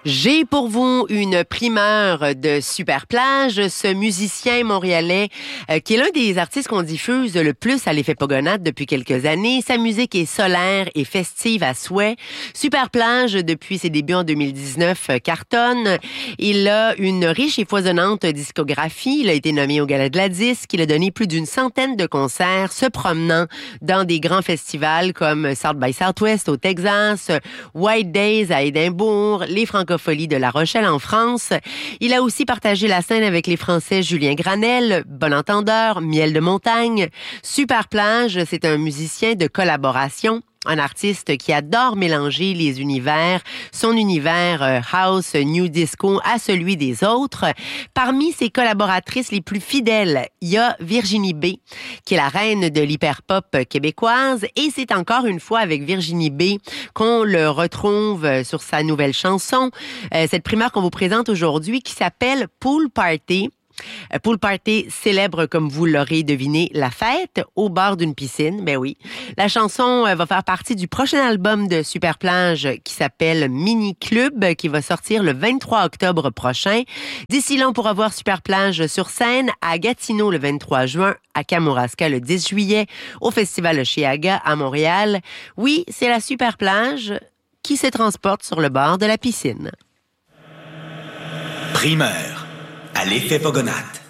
J'ai pour vous une primeur de Super Plage, ce musicien montréalais qui est l'un des artistes qu'on diffuse le plus à l'effet Pogonade depuis quelques années. Sa musique est solaire et festive à souhait. Super Plage, depuis ses débuts en 2019, cartonne. Il a une riche et foisonnante discographie. Il a été nommé au Gala de la Disque. Il a donné plus d'une centaine de concerts, se promenant dans des grands festivals comme South by Southwest au Texas, White Days à Édimbourg, les Francofolies de La Rochelle en France. Il a aussi partagé la scène avec les Français Julien Granel, Bon Entendeur, Miel de Montagne. Super Plage, c'est un musicien de collaboration. Un artiste qui adore mélanger les univers, son univers house, new disco à celui des autres. Parmi ses collaboratrices les plus fidèles, il y a Virginie B, qui est la reine de l'hyperpop québécoise. Et c'est encore une fois avec Virginie B qu'on le retrouve sur sa nouvelle chanson. Cette primeur qu'on vous présente aujourd'hui qui s'appelle Pool Party. Pool Party célèbre, comme vous l'aurez deviné, la fête au bord d'une piscine. Ben oui. La chanson va faire partie du prochain album de Super Plage qui s'appelle Mini Club, qui va sortir le 23 octobre prochain. D'ici là, on pourra voir Super Plage sur scène à Gatineau le 23 juin, à Kamouraska le 10 juillet, au Festival Oshéaga à Montréal. Oui, c'est la Super Plage qui se transporte sur le bord de la piscine. Primeur à l'effet Pogonade.